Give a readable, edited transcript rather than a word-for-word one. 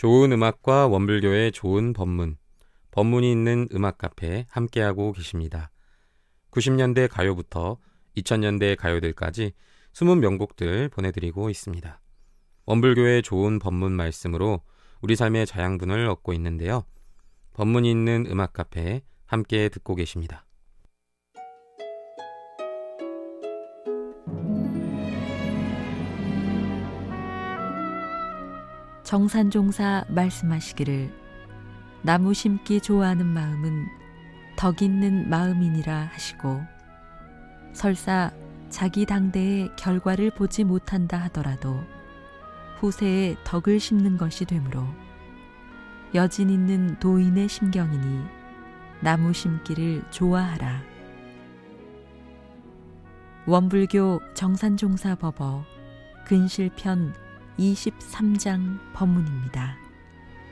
좋은 음악과 원불교의 좋은 법문, 법문이 있는 음악 카페 함께하고 계십니다. 90년대 가요부터 2000년대 가요들까지 숨은 명곡들 보내드리고 있습니다. 원불교의 좋은 법문 말씀으로 우리 삶의 자양분을 얻고 있는데요. 법문이 있는 음악 카페 함께 듣고 계십니다. 정산종사 말씀하시기를 나무 심기 좋아하는 마음은 덕 있는 마음이니라 하시고, 설사 자기 당대의 결과를 보지 못한다 하더라도 후세에 덕을 심는 것이 되므로 여진 있는 도인의 심경이니 나무 심기를 좋아하라. 원불교 정산종사 법어 근실편 23장 법문입니다.